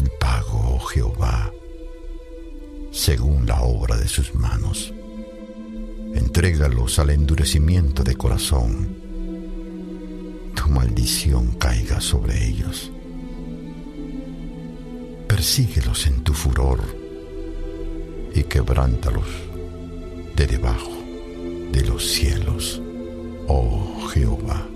el pago, oh Jehová, según la obra de sus manos. Entrégalos al endurecimiento de corazón. Tu maldición caiga sobre ellos. Persíguelos en tu furor y quebrántalos de debajo de los cielos, oh Jehová.